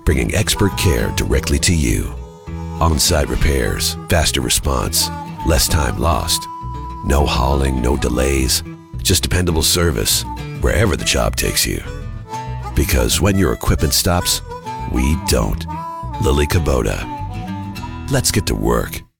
bringing expert care directly to you. On-site repairs, faster response, less time lost. No hauling, no delays, just dependable service wherever the job takes you. Because when your equipment stops, we don't. Lily Kubota. Let's get to work.